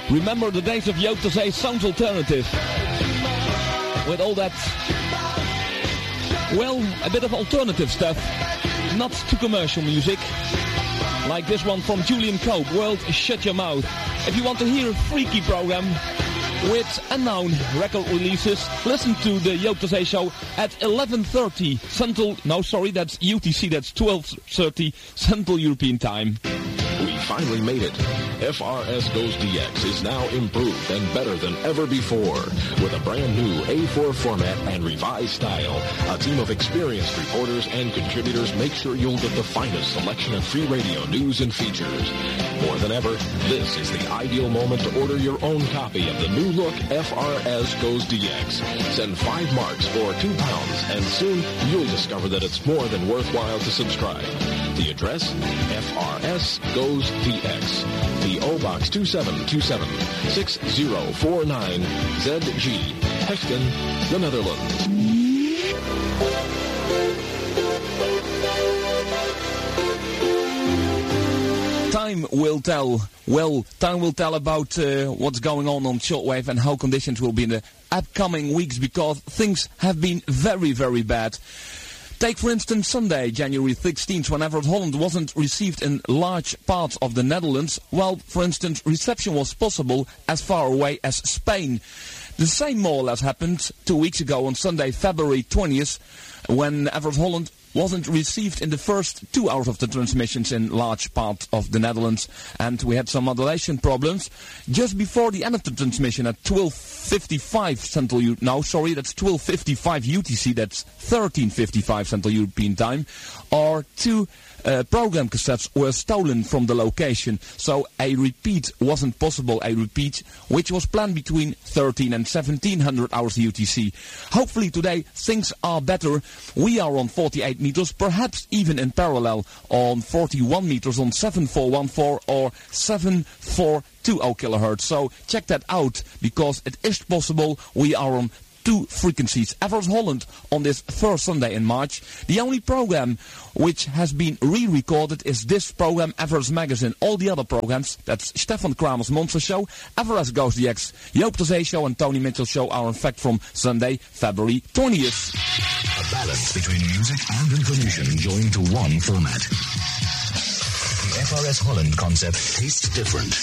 Remember the days of Joop de Zee Sound Alternative? With all that, well, a bit of alternative stuff. Not too commercial music. Like this one from Julian Cope, World Shut Your Mouth. If you want to hear a freaky program with unknown record releases, listen to the Joop de Zee show at 11:30 Central, no sorry, that's UTC, that's 12:30 Central European Time. We finally made it. FRS Goes DX is now improved and better than ever before. With a brand new A4 format and revised style, a team of experienced reporters and contributors make sure you'll get the finest selection of free radio news and features. More than ever, this is the ideal moment to order your own copy of the new look FRS Goes DX. Send 5 marks for £2 and soon you'll discover that it's more than worthwhile to subscribe. The address, FRS Goes DX. P.O. Box 2727, 6049, ZG, Hechten, the Netherlands. Time will tell. Well, time will tell about what's going on shortwave and how conditions will be in the upcoming weeks, because things have been very, very bad. Take, for instance, Sunday, January 16th, when Everett Holland wasn't received in large parts of the Netherlands, while, for instance, reception was possible as far away as Spain. The same more or less happened 2 weeks ago on Sunday, February 20th, when Everett Holland wasn't received in the first 2 hours of the transmissions in large parts of the Netherlands, and we had some modulation problems just before the end of the transmission at 12:55 Central that's 12:55 UTC, that's 13:55 Central European Time. Our 2 program cassettes were stolen from the location, so a repeat wasn't possible, a repeat which was planned between 13 and 1700 hours UTC. Hopefully today things are better. We are on 48 meters, perhaps even in parallel on 41 meters on 7414 or 7420 kilohertz. So check that out, because it is possible. We are on 2 frequencies. Everett Holland on this first Sunday in March. The only program which has been re-recorded is this program, Everest Magazine. All the other programs, that's Stefan Kramer's Monster Show, Everest Goes DX, Joop de Zee Show and Tony Mitchell Show are in fact from Sunday, February 20th. A balance between music and information joined to one format. The FRS Holland concept tastes different.